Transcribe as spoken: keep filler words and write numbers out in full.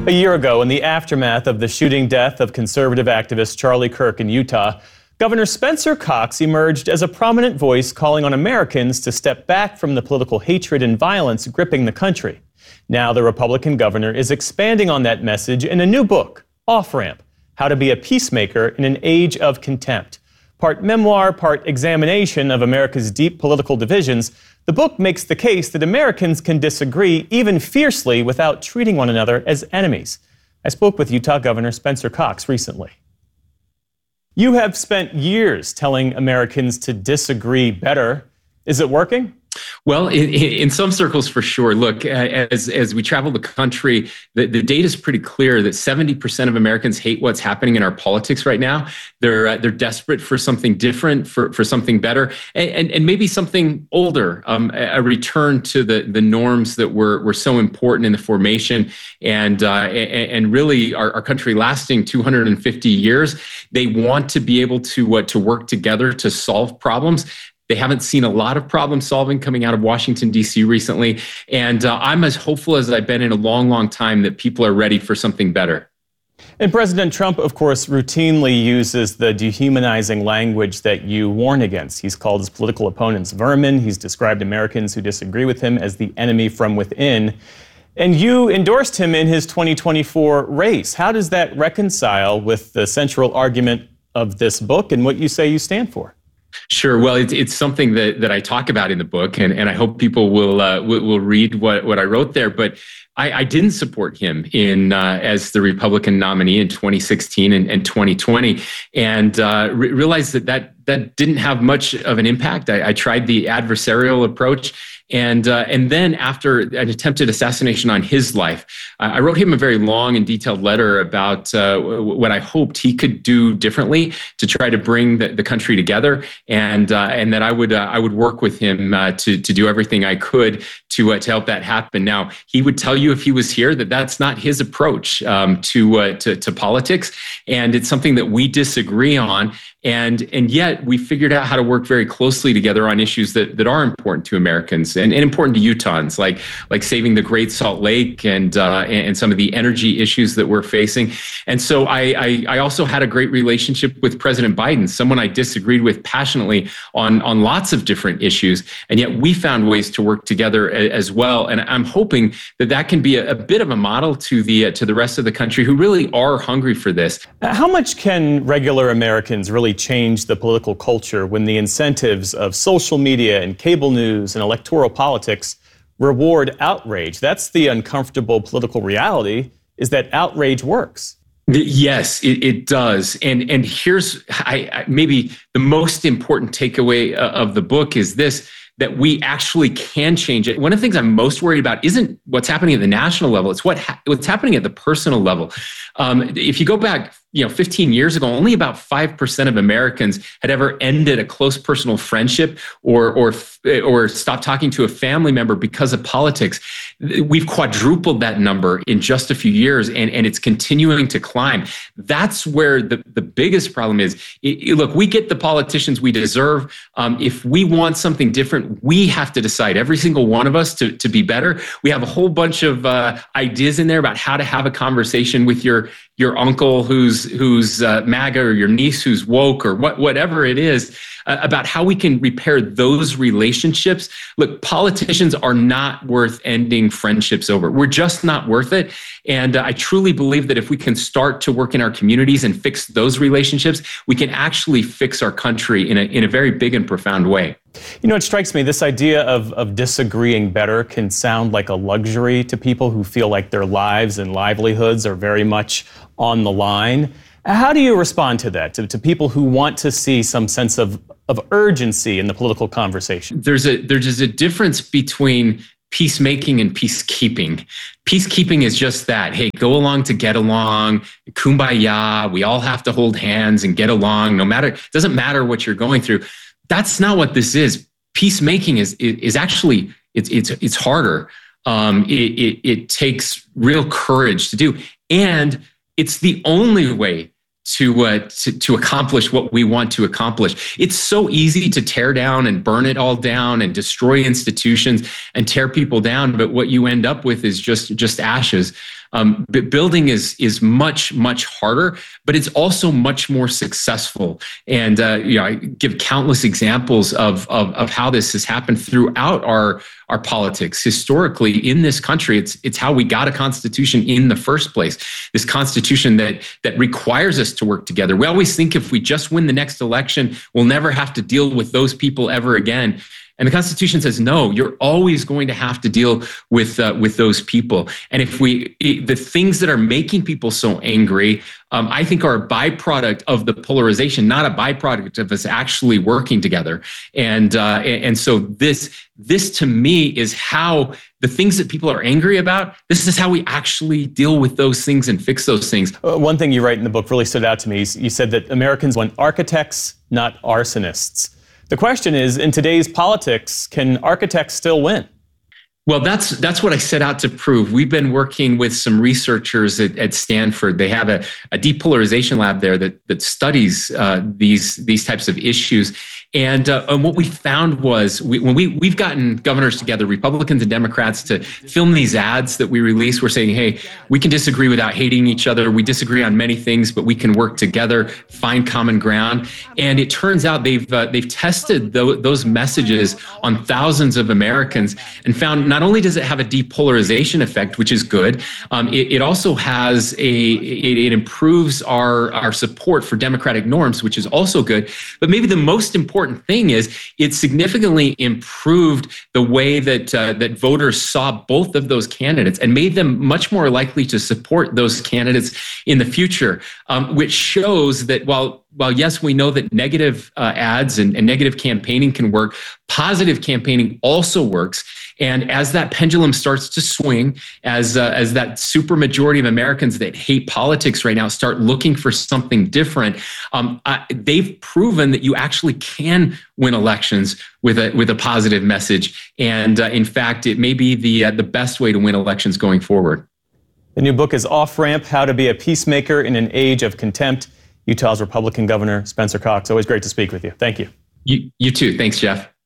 A year ago, in the aftermath of the shooting death of conservative activist Charlie Kirk in Utah, Governor Spencer Cox emerged as a prominent voice calling on Americans to step back from the political hatred and violence gripping the country. Now the Republican governor is expanding on that message in a new book, Off Ramp: How to Be a Peacemaker in an Age of Contempt. Part memoir, part examination of America's deep political divisions, the book makes the case that Americans can disagree even fiercely without treating one another as enemies. I spoke with Utah Governor Spencer Cox recently. You have spent years telling Americans to disagree better. Is it working? Well, in, in some circles, for sure. Look, as as we travel the country, the, the data is pretty clear that seventy percent of Americans hate what's happening in our politics right now. They're uh, they're desperate for something different, for, for something better, and, and, and maybe something older, um, a return to the, the norms that were, were so important in the formation and uh, and, and really our, our country lasting two hundred fifty years. They want to be able to uh, to work together to solve problems. They haven't seen a lot of problem solving coming out of Washington, D C recently. And uh, I'm as hopeful as I've been in a long, long time that people are ready for something better. And President Trump, of course, routinely uses the dehumanizing language that you warn against. He's called his political opponents vermin. He's described Americans who disagree with him as the enemy from within. And you endorsed him in his twenty twenty-four race. How does that reconcile with the central argument of this book and what you say you stand for? Sure. Well, it's it's something that, that I talk about in the book, and, and I hope people will uh, will, will read what, what I wrote there. But I, I didn't support him in uh, as the Republican nominee in twenty sixteen and, and twenty twenty, and uh, re- realized that, that that didn't have much of an impact. I, I tried the adversarial approach. And uh, and then after an attempted assassination on his life, I wrote him a very long and detailed letter about uh, what I hoped he could do differently to try to bring the, the country together, and uh, and that I would uh, I would work with him uh, to to do everything I could to uh, to help that happen. Now, he would tell you if he was here that that's not his approach um, to, uh, to to politics, and it's something that we disagree on. And and yet we figured out how to work very closely together on issues that, that are important to Americans and, and important to Utahns, like like saving the Great Salt Lake and uh, and some of the energy issues that we're facing. And so I, I I also had a great relationship with President Biden, someone I disagreed with passionately on on lots of different issues, and yet we found ways to work together as well. And I'm hoping that that can be a, a bit of a model to the uh, to the rest of the country who really are hungry for this. How much can regular Americans really change the political culture when the incentives of social media and cable news and electoral politics reward outrage? That's the uncomfortable political reality, is that outrage works. Yes, it, it does. And and here's I, I, maybe the most important takeaway of the book is this, that we actually can change it. One of the things I'm most worried about isn't what's happening at the national level. It's what ha- what's happening at the personal level. Um, if you go back, you know, fifteen years ago, only about five percent of Americans had ever ended a close personal friendship or or or stopped talking to a family member because of politics. We've quadrupled that number in just a few years, and, and it's continuing to climb. That's where the, the biggest problem is. It, it, look, we get the politicians we deserve. Um, if we want something different, we have to decide, every single one of us, to, to be better. We have a whole bunch of uh, ideas in there about how to have a conversation with your your uncle who's who's uh, MAGA, or your niece who's woke, or what whatever it is, uh, about how we can repair those relationships. Look, politicians are not worth ending friendships over. We're just not worth it. And uh, I truly believe that if we can start to work in our communities and fix those relationships, we can actually fix our country in a in a very big and profound way. You know, it strikes me, this idea of, of disagreeing better can sound like a luxury to people who feel like their lives and livelihoods are very much on the line. How do you respond to that, to, to people who want to see some sense of, of urgency in the political conversation? There's a there's a difference between peacemaking and peacekeeping. Peacekeeping is just that. Hey, go along to get along, kumbaya, we all have to hold hands and get along, no matter, it doesn't matter what you're going through. That's not what this is. Peacemaking is is actually, it's it's it's harder. Um, it, it it takes real courage to do, and it's the only way to, uh, to to accomplish what we want to accomplish. It's so easy to tear down and burn it all down and destroy institutions and tear people down, but what you end up with is just just ashes. Um, but building is is much, much harder, but it's also much more successful. And uh, you know, I give countless examples of, of of how this has happened throughout our our politics. Historically, in this country, it's it's how we got a constitution in the first place. This constitution that that requires us to work together. We always think if we just win the next election, we'll never have to deal with those people ever again. And the Constitution says, no, you're always going to have to deal with uh, with those people. And if we, the things that are making people so angry, um, I think are a byproduct of the polarization, not a byproduct of us actually working together. And uh, and so this this to me is how the things that people are angry about, this is how we actually deal with those things and fix those things. Uh, one thing you write in the book really stood out to me. You said that Americans want architects, not arsonists. The question is, in today's politics, can architects still win? Well, that's that's what I set out to prove. We've been working with some researchers at, at Stanford. They have a, a depolarization lab there that that studies uh, these these types of issues. And, uh, and what we found was we, when we, we've gotten governors together, Republicans and Democrats, to film these ads that we release. We're saying, hey, we can disagree without hating each other. We disagree on many things, but we can work together, find common ground. And it turns out they've uh, they've tested th- those messages on thousands of Americans and found not only does it have a depolarization effect, which is good, um, it, it also has a it, it improves our, our support for democratic norms, which is also good. But maybe the most important important thing is it significantly improved the way that uh, that voters saw both of those candidates and made them much more likely to support those candidates in the future, um, which shows that while While yes, we know that negative uh, ads and, and negative campaigning can work, positive campaigning also works. And as that pendulum starts to swing, as uh, as that supermajority of Americans that hate politics right now start looking for something different, um, uh, they've proven that you actually can win elections with a with a positive message. And uh, in fact, it may be the uh, the best way to win elections going forward. The new book is Off Ramp: How to Be a Peacemaker in an Age of Contempt. Utah's Republican Governor Spencer Cox. Always great to speak with you. Thank you. You, you too. Thanks, Jeff.